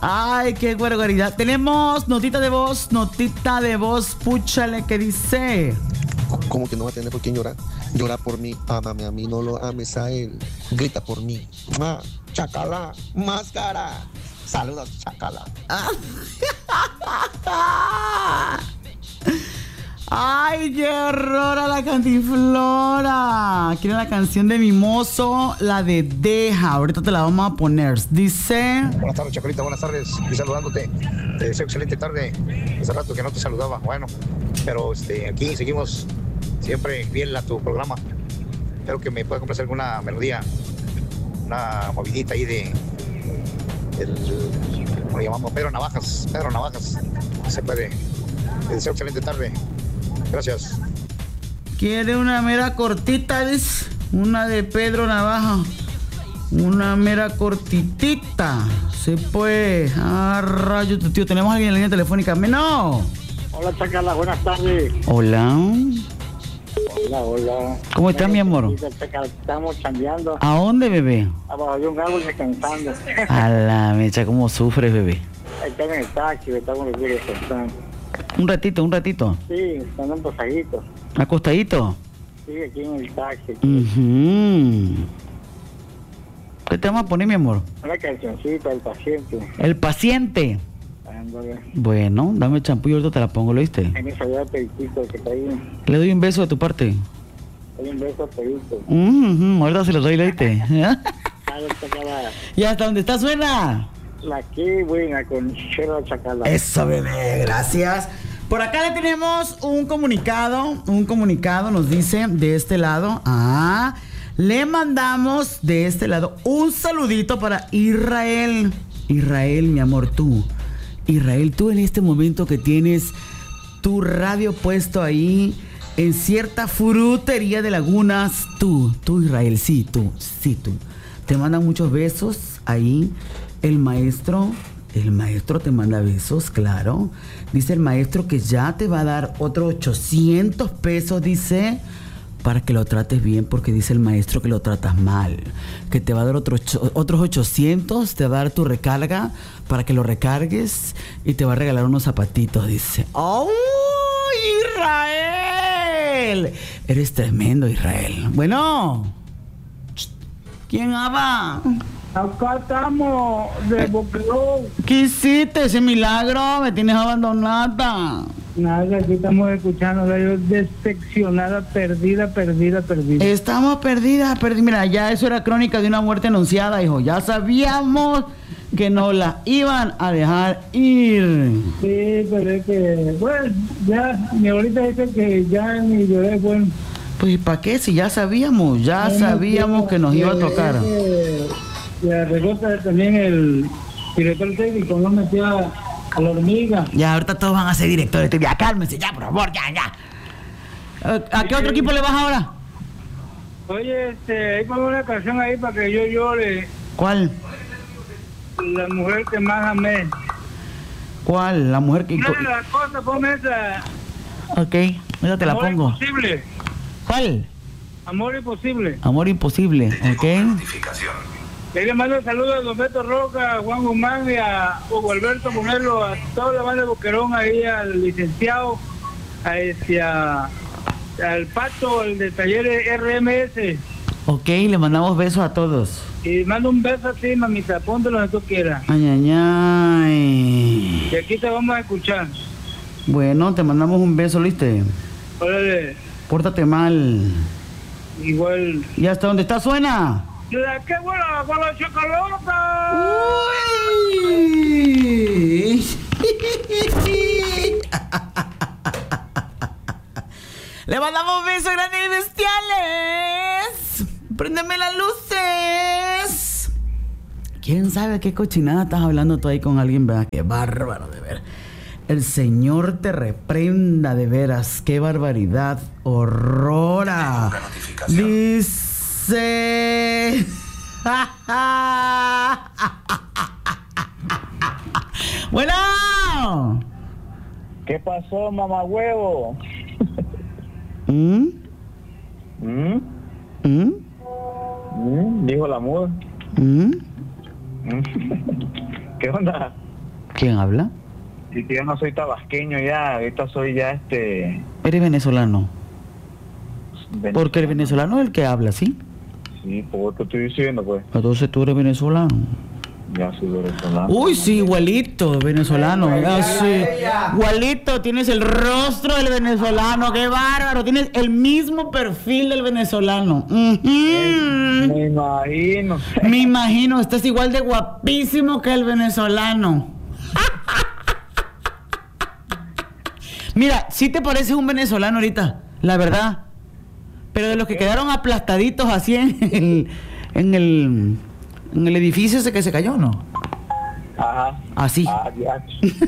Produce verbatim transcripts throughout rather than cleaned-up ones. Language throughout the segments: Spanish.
Ay, qué barbaridad. Tenemos notita de voz, notita de voz, púchale, ¿qué dice? ¿Cómo que no va a tener por quién llorar? Llora por mí, ámame a mí, no lo ames a él. Grita por mí. Ah, chacala, máscara. Saludos, chacala. Ay, qué horror a la cantinflora. Quiero la canción de Mimoso, la de Deja. Ahorita te la vamos a poner. Dice... Buenas tardes, Chacalita, buenas tardes. Y saludándote. Te deseo excelente tarde. Hace rato que no te saludaba. Bueno, pero este, aquí seguimos siempre fiel a tu programa. Espero que me pueda complacer alguna melodía, una movidita ahí de... El, ¿cómo le llamamos? Pedro Navajas. Pedro Navajas. Se puede. Te deseo excelente tarde. Gracias. Quiere una mera cortita, ¿ves? Una de Pedro Navaja. Una mera cortitita. Se puede. Ah, rayos, tío. Tenemos a alguien en la línea telefónica. ¡Meno! Hola, Chacala. Buenas tardes. Hola. Hola, hola. ¿Cómo estás, mi amor? Estamos chambeando. ¿A dónde, bebé? Abajo de un árbol descansando. A la mecha, ¿cómo sufres, bebé? Estamos en el taxi, estamos descansando. Un ratito, un ratito. Sí, están un pasadito. ¿Acostadito? Sí, aquí en el taxi. Uh-huh. ¿Qué te vamos a poner, mi amor? Una cancioncita del paciente. El paciente. Ándale. Bueno, dame el champú y ahorita te la pongo, ¿lo viste? En esa allá Pedicito que está ahí. Le doy un beso de tu parte. Hay un beso a Pedito. Uh-huh. Ahorita se lo doy, ¿lo viste? Dale, Chacala. ¿Y hasta dónde está suena? La que buena con Chela Chacala. Eso, bebé, gracias. Por acá le tenemos un comunicado, un comunicado nos dice de este lado, ah, le mandamos de este lado un saludito para Israel. Israel, mi amor, tú. Israel, tú en este momento que tienes tu radio puesto ahí en cierta frutería de Lagunas, tú, tú Israel, sí, tú, sí, tú. Te mandan muchos besos ahí. El maestro, el maestro te manda besos, claro. Dice el maestro que ya te va a dar otros ochocientos pesos, dice, para que lo trates bien, porque dice el maestro que lo tratas mal. Que te va a dar otro, otros ochocientos, te va a dar tu recarga para que lo recargues y te va a regalar unos zapatitos, dice. ¡Oh, Israel! Eres tremendo, Israel. Bueno, ¿quién habla? Acá estamos de Boquerón. ¿Qué hiciste? Ese milagro, me tienes abandonada. Nada, aquí estamos escuchando, yo decepcionada, perdida, perdida, perdida. Estamos perdidas, perdidas. Mira, ya eso era crónica de una muerte anunciada, hijo. Ya sabíamos que nos la iban a dejar ir. Sí, pero es que, bueno, ya, mi abuelita dice que ya ni lloré, bueno. Pues, ¿para qué? Si ya sabíamos, ya Bueno, sabíamos que, que nos iba a tocar. Y arregota también el director técnico, no metía a la hormiga. Ya, ahorita todos van a ser directores. Ya, cálmense, ya, por favor, ya, ya. ¿A, a qué otro equipo le vas ahora? Oye, este, hay como una canción ahí para que yo llore. ¿Cuál? La mujer que más amé. ¿Cuál? La mujer que... No, la cosa, ponme esa. Ok, esa te la Amor pongo. Imposible. ¿Cuál? Amor Imposible. Amor Imposible, ok. Le mando un saludo a Don Beto Roca, a Juan Guzmán y a Hugo Alberto Monelo, a toda la banda de Boquerón, ahí al licenciado, a este, a, al Pato, el de talleres R M S. Ok, le mandamos besos a todos. Y mando un beso a ti, mamita, póntelo donde tú quieras. Ay, ay, ay. Y aquí te vamos a escuchar. Bueno, te mandamos un beso, ¿viste? Órale. Pórtate mal. Igual. ¿Y hasta dónde está suena? ¡Qué buena con la chocolata! ¡Uy! Le mandamos besos grandes y bestiales. Préndeme las luces. ¿Quién sabe qué cochinada estás hablando tú ahí con alguien, verdad? Qué bárbaro, de ver. El Señor te reprenda, de veras. Qué barbaridad. Horrora. Dice... Bueno. ¿Qué pasó, mamá huevo? ¿Mm? ¿Mm? ¿Mm? ¿Mm? Dijo la muda. ¿Mm? ¿Qué onda? ¿Quién habla? Sí, que yo no soy tabasqueño ya, ahorita soy ya este... ¿Eres venezolano? venezolano. Porque el venezolano es el que habla, ¿sí? Sí, por lo que estoy diciendo, pues. Entonces tú eres venezolano. Ya soy venezolano. Uy, sí, igualito, venezolano. Ah, sí. Igualito, tienes el rostro del venezolano, qué bárbaro. Tienes el mismo perfil del venezolano. Ujú. Me imagino. Me imagino, estás igual de guapísimo que el venezolano. Mira, sí te pareces un venezolano ahorita, la verdad. Pero de los que quedaron aplastaditos así en el, en el, en el edificio ese que se cayó, ¿no? Ajá. Así. Ah, ya.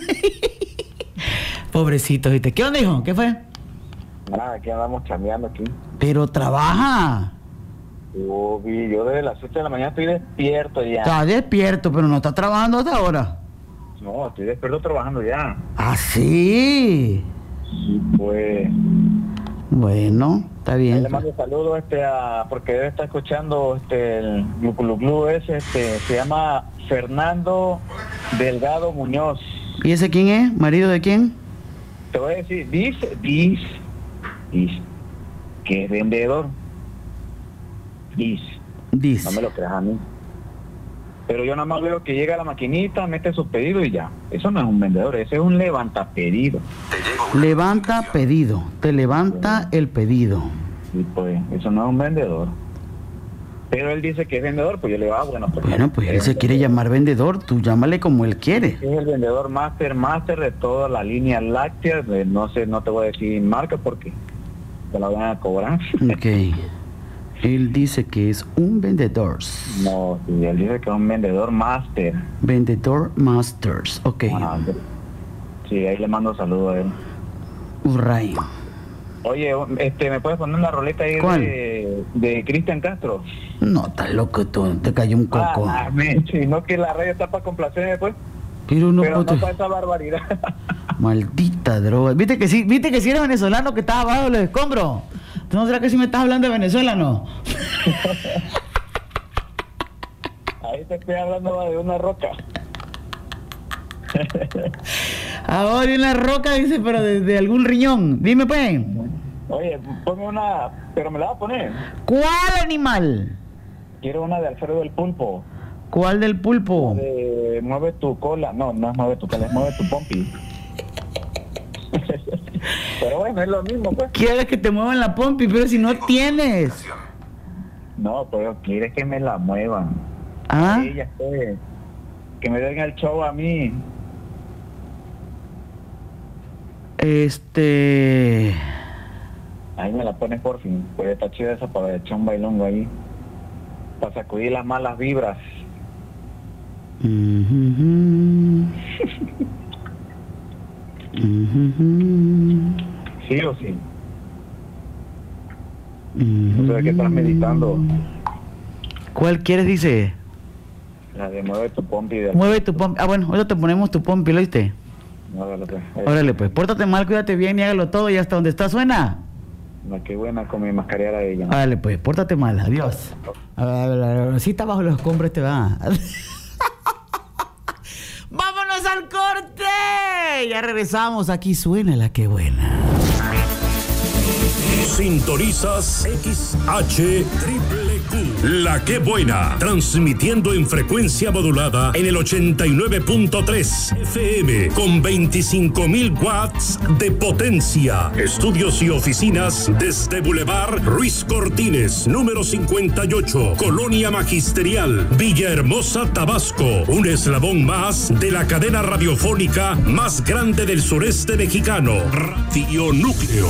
Pobrecito, ¿viste? ¿Qué onda, hijo? ¿Qué fue? Nada, aquí andamos chambeando aquí. Pero trabaja. Yo, vi, yo desde las siete de la mañana estoy despierto ya. Está despierto, pero no está trabajando hasta ahora. No, estoy despierto trabajando ya. Ah, sí. Sí, pues... Bueno, está Ahí bien. le mando saludos este a, porque debe estar escuchando este el Glu Glu Glu ese, este, se llama Fernando Delgado Muñoz. ¿Y ese quién es? ¿Marido de quién? Te voy a decir, dice, dice, dice que es vendedor. Dice, Dice. no me lo creas a mí. Pero yo nada más veo que llega a la maquinita, mete sus pedidos y ya. Eso no es un vendedor, ese es un levantapedido. Levanta pedido. Te levanta el pedido. Y pues, eso no es un vendedor. Pero él dice que es vendedor, pues yo le digo, ah, bueno, pues... Bueno, pues él se quiere llamar vendedor. Tú llámale como él quiere. Es el vendedor master, master de toda la línea láctea. De, no sé, no te voy a decir marca porque te la van a cobrar. Ok. Él dice que es un vendedor. No, sí, él dice que es un vendedor master. Vendedor Masters. Ok. Ah, sí, ahí le mando saludos a él. Urray. Oye, este, ¿me puedes poner una roleta ahí ¿Cuál? de, de Cristian Castro? No, estás loco tú. Te cayó un coco. Ah, menche, no que la radio está para complacerme, pues. Pero no, Pero puedo- no para esa barbaridad. Maldita droga. ¿Viste que sí? ¿Viste que si eres venezolano que estaba abajo de los escombros? ¿Tú no será que si me estás hablando de Venezuela, no? Ahí te estoy hablando de una roca. Ahora en la roca dice, pero de, de algún riñón. Dime, pues. Oye, ponme una, pero me la va a poner. ¿Cuál animal? Quiero una de Alfredo del Pulpo. ¿Cuál del pulpo? De mueve tu cola. No, no es mueve tu cola, es mueve tu pompi. Pero bueno, es lo mismo, pues. Quieres que te muevan la pompi, pero si no tienes. No, pero quieres que me la muevan. ¿Ah? Sí, ya sé. Que me den el show a mí. Este... Ahí me la pones por fin. Pues está chida esa para echar un bailongo ahí. Para sacudir las malas vibras. Mhm. Mhm. ¿Sí o sí? Mhm. No sé de qué estás meditando. ¿Cuál quieres, dice? La de mueve tu pompi. De... Mueve tu pompi. Ah, bueno, ahora te ponemos tu pompi, ¿lo viste? Órale, pues. Órale, pues, pórtate mal, cuídate bien y hágalo todo y hasta donde está suena. No, qué buena con mi mascarilla de ella. Órale, pues, pórtate mal, adiós. A ver, a ver, a ver, sí está bajo los escombros este va. ¡Vámonos al corte! Ya regresamos, aquí suena la que buena. Sintonizas X H Triple Q, La Que Buena, transmitiendo en frecuencia modulada en el ochenta y nueve punto tres F M con veinticinco mil watts de potencia. Estudios y oficinas desde Boulevard Ruiz Cortines, número cincuenta y ocho, Colonia Magisterial, Villahermosa, Tabasco. Un eslabón más de la cadena radiofónica más grande del sureste mexicano, Radio Núcleo.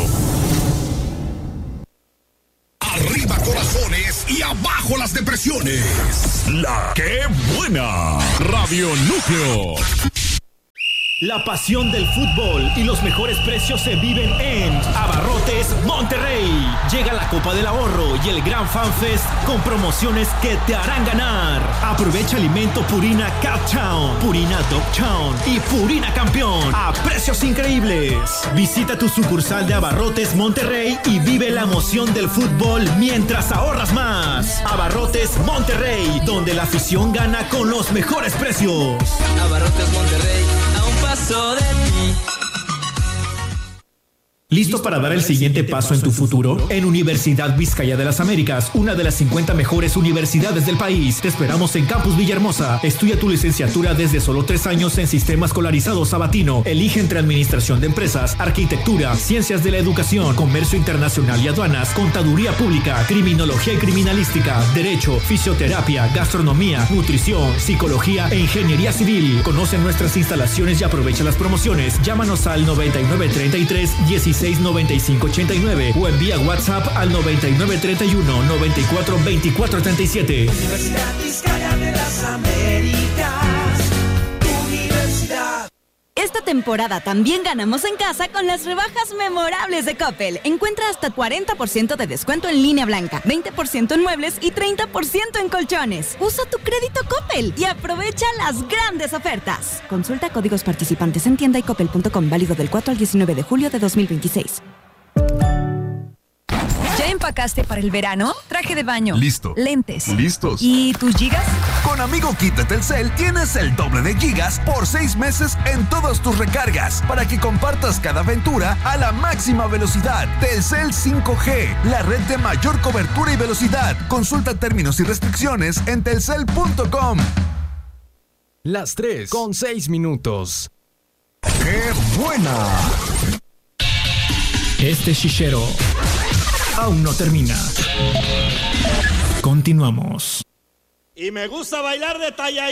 Arriba corazones y abajo las depresiones. La Que Buena, Radio Núcleo. La pasión del fútbol y los mejores precios se viven en Abarrotes Monterrey. Llega la Copa del Ahorro y el Gran Fan Fest con promociones que te harán ganar. Aprovecha alimento Purina Cattown, Purina Dogtown y Purina Campeón a precios increíbles. Visita tu sucursal de Abarrotes Monterrey y vive la emoción del fútbol mientras ahorras más. Abarrotes Monterrey, donde la afición gana con los mejores precios. Abarrotes Monterrey, pienso de ti. ¿Listo para dar el siguiente paso en tu futuro? En Universidad Vizcaya de las Américas, una de las cincuenta mejores universidades del país. Te esperamos en Campus Villahermosa. Estudia tu licenciatura desde solo tres años en Sistema Escolarizado Sabatino. Elige entre Administración de Empresas, Arquitectura, Ciencias de la Educación, Comercio Internacional y Aduanas, Contaduría Pública, Criminología y Criminalística, Derecho, Fisioterapia, Gastronomía, Nutrición, Psicología e Ingeniería Civil. Conoce nuestras instalaciones y aprovecha las promociones. Llámanos al noventa y nueve treinta y tres dieciséis noventa y cinco ochenta y nueve o envía WhatsApp al noventa y nueve treinta y uno noventa y cuatro veinticuatro treinta y siete. Universidad Vizcaya de las Américas, Universidad. Esta temporada también ganamos en casa con las rebajas memorables de Coppel. Encuentra hasta cuarenta por ciento de descuento en línea blanca, veinte por ciento en muebles y treinta por ciento en colchones. Usa tu crédito Coppel y aprovecha las grandes ofertas. Consulta códigos participantes en tienda y coppel punto com, válido del cuatro al diecinueve de julio de dos mil veintiséis. ¿Ya empacaste para el verano? Traje de baño. Listo. Lentes. Listos. ¿Y tus gigas? Con Amigo Kit de Telcel tienes el doble de gigas por seis meses en todas tus recargas para que compartas cada aventura a la máxima velocidad. Telcel cinco G, la red de mayor cobertura y velocidad. Consulta términos y restricciones en telcel punto com. Las tres con seis minutos. ¡Qué buena! Este chichero aún no termina. Continuamos. Y me gusta bailar de talla.